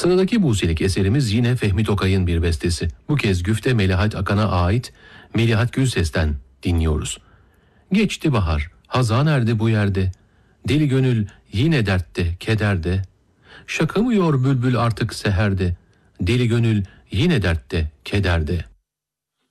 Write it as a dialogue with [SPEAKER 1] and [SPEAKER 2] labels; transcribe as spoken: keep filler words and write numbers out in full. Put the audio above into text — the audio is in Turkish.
[SPEAKER 1] Sıradaki busilik eserimiz yine Fehmi Tokay'ın bir bestesi. Bu kez Güfte Melahat Akan'a ait Melihat Gülses'ten dinliyoruz. Geçti bahar, hazan erdi bu yerde, deli gönül yine dertte, kederde. Şakamıyor bülbül artık seherde, deli gönül yine dertte, kederde.